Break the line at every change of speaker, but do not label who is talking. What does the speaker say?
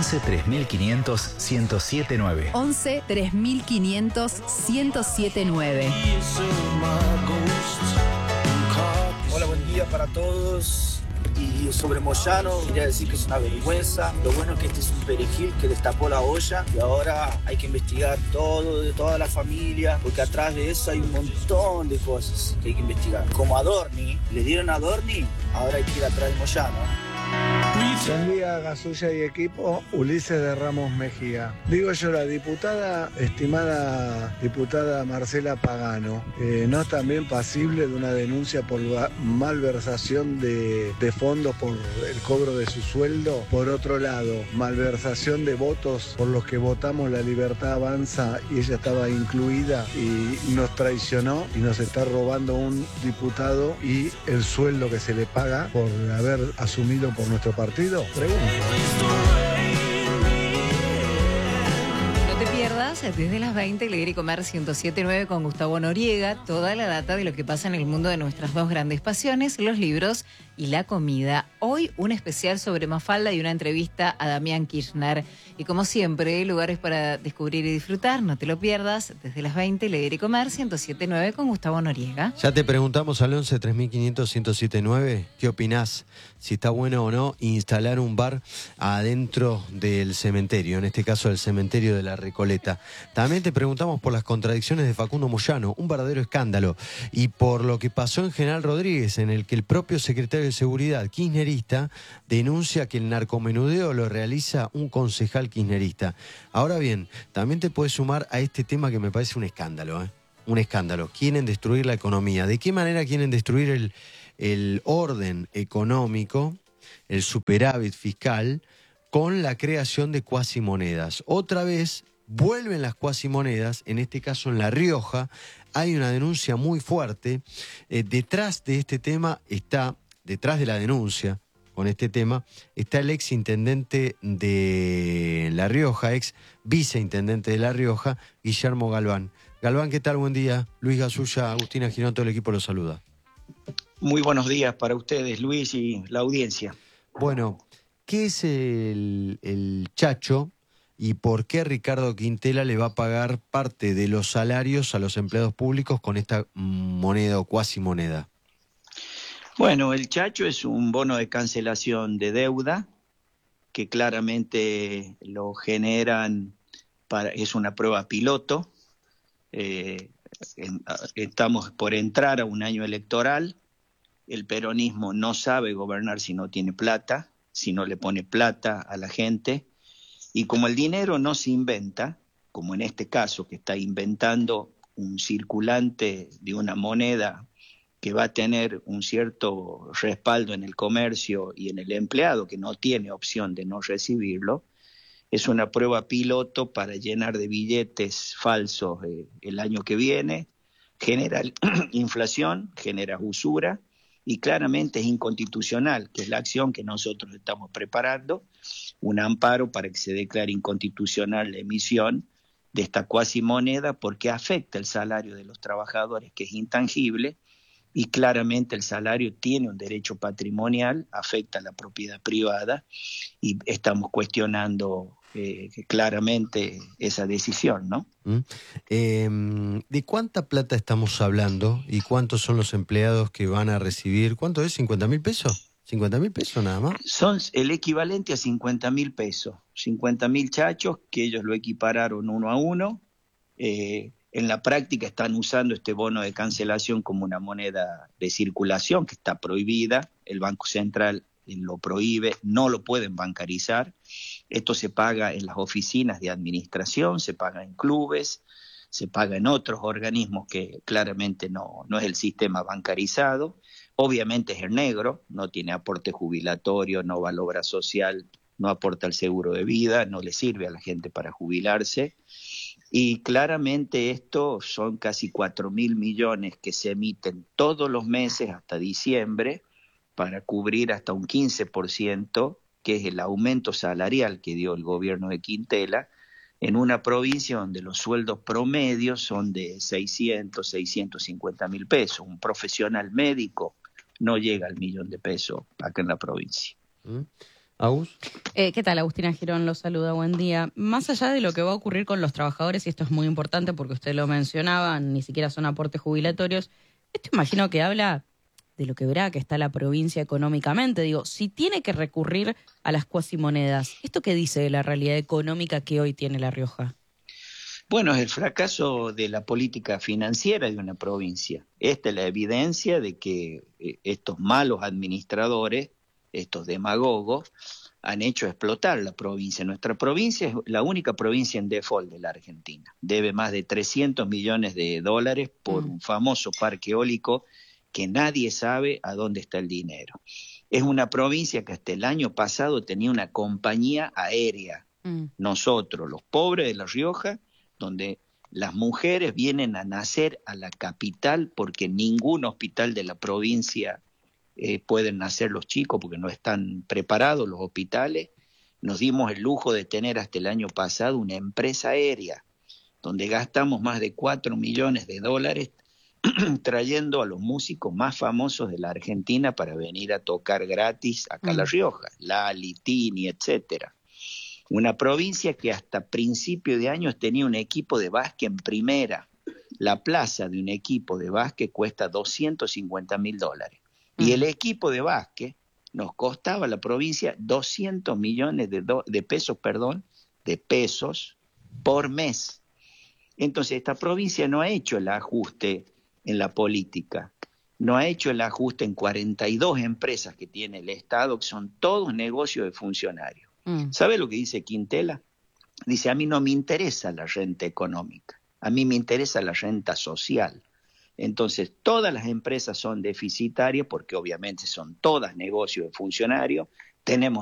11 3500 1079.
11 3500 1079.
Hola, buen día para todos. Y sobre Moyano, quería decir que es una vergüenza. Lo bueno es que este es un perejil que destapó la olla y ahora hay que investigar todo, de toda la familia, porque atrás de eso hay un montón de cosas que hay que investigar. Como a Dorni, le dieron a Dorni, ahora hay que ir atrás de Moyano.
Buen día, Gasulla y equipo. Ulises de Ramos Mejía. Digo yo, la diputada, estimada diputada Marcela Pagano, ¿no es también pasible de una denuncia por malversación de fondos por el cobro de su sueldo? Por otro lado, malversación de votos por los que votamos La Libertad Avanza y ella estaba incluida y nos traicionó y nos está robando un diputado y el sueldo que se le paga por haber asumido por nuestro partido. Pregunto.
No te pierdas desde las 20 Leer y Comer 107.9 con Gustavo Noriega, toda la data de lo que pasa en el mundo de nuestras dos grandes pasiones, los libros y la comida. Hoy un especial sobre Mafalda y una entrevista a Damián Kirchner. Y como siempre, lugares para descubrir y disfrutar, no te lo pierdas, desde las 20 Leer y Comer 107.9 con Gustavo Noriega.
Ya te preguntamos al 11 3500 1079, ¿qué opinás? Si está bueno o no instalar un bar adentro del cementerio, en este caso el cementerio de la Recoleta. También te preguntamos por las contradicciones de Facundo Moyano, un verdadero escándalo, y por lo que pasó en General Rodríguez, en el que el propio secretario de Seguridad kirchnerista denuncia que el narcomenudeo lo realiza un concejal kirchnerista. Ahora bien, también te puedes sumar a este tema que me parece un escándalo, ¿eh? Un escándalo. Quieren destruir la economía. ¿De qué manera quieren destruir el orden económico, el superávit fiscal, con la creación de cuasimonedas? Otra vez vuelven las cuasimonedas, en este caso en La Rioja. Hay una denuncia muy fuerte. Detrás de este tema detrás de la denuncia con este tema, está el ex intendente de La Rioja, ex viceintendente de La Rioja, Guillermo Galván. Galván, ¿qué tal? Buen día. Luis Gasulla, Agustina Girón, todo el equipo los saluda.
Muy buenos días para ustedes, Luis, y la audiencia.
Bueno, ¿qué es el Chacho y por qué Ricardo Quintela le va a pagar parte de los salarios a los empleados públicos con esta moneda o cuasimoneda?
Bueno, el Chacho es un bono de cancelación de deuda que claramente lo generan, es una prueba piloto. Estamos por entrar a un año electoral. El peronismo no sabe gobernar si no tiene plata, si no le pone plata a la gente. Y como el dinero no se inventa, como en este caso que está inventando un circulante de una moneda que va a tener un cierto respaldo en el comercio y en el empleado que no tiene opción de no recibirlo, es una prueba piloto para llenar de billetes falsos el año que viene, genera inflación, genera usura y claramente es inconstitucional, que es la acción que nosotros estamos preparando, un amparo para que se declare inconstitucional la emisión de esta cuasimoneda porque afecta el salario de los trabajadores, que es intangible, y claramente el salario tiene un derecho patrimonial, afecta a la propiedad privada y estamos cuestionando claramente esa decisión, ¿no?
¿De cuánta plata estamos hablando y cuántos son los empleados que van a recibir? ¿Cuánto es? ¿50.000 pesos? ¿50.000 pesos nada más?
Son el equivalente a 50.000 pesos, 50.000 chachos que ellos lo equipararon uno a uno. En la práctica están usando este bono de cancelación como una moneda de circulación que está prohibida, el Banco Central lo prohíbe, no lo pueden bancarizar. Esto se paga en las oficinas de administración, se paga en clubes, se paga en otros organismos que claramente no es el sistema bancarizado. Obviamente es el negro, no tiene aporte jubilatorio, no va a la obra social, no aporta al seguro de vida, no le sirve a la gente para jubilarse. Y claramente esto son casi 4.000 millones que se emiten todos los meses hasta diciembre para cubrir hasta un 15%, que es el aumento salarial que dio el gobierno de Quintela, en una provincia donde los sueldos promedios son de 650.000 pesos. Un profesional médico no llega al 1.000.000 de pesos acá en la provincia.
Agus.
¿Qué tal? Agustina Girón los saluda, buen día. Más allá de lo que va a ocurrir con los trabajadores, y esto es muy importante porque usted lo mencionaba, ni siquiera son aportes jubilatorios, esto imagino que habla de lo quebrada que está la provincia económicamente. Digo, si tiene que recurrir a las cuasimonedas, ¿esto qué dice de la realidad económica que hoy tiene La Rioja?
Bueno, es el fracaso de la política financiera de una provincia. Esta es la evidencia de que estos malos administradores, estos demagogos, han hecho explotar la provincia. Nuestra provincia es la única provincia en default de la Argentina. Debe más de 300 millones de dólares por un famoso parque eólico que nadie sabe a dónde está el dinero. Es una provincia que hasta el año pasado tenía una compañía aérea. Nosotros, los pobres de La Rioja, donde las mujeres vienen a nacer a la capital porque ningún hospital de la provincia pueden nacer los chicos porque no están preparados los hospitales. Nos dimos el lujo de tener hasta el año pasado una empresa aérea donde gastamos más de 4 millones de dólares trayendo a los músicos más famosos de la Argentina para venir a tocar gratis acá a La Rioja, Lali, Tini, etcétera. Una provincia que hasta principio de años tenía un equipo de básquet en primera. La plaza de un equipo de básquet cuesta $250.000. Y el equipo de básquet nos costaba a la provincia 200 millones de pesos por mes. Entonces esta provincia no ha hecho el ajuste en la política, no ha hecho el ajuste en 42 empresas que tiene el Estado, que son todos negocios de funcionarios. ¿Sabe lo que dice Quintela? Dice, a mí no me interesa la renta económica, a mí me interesa la renta social. Entonces, todas las empresas son deficitarias porque obviamente son todas negocios de funcionarios. Tenemos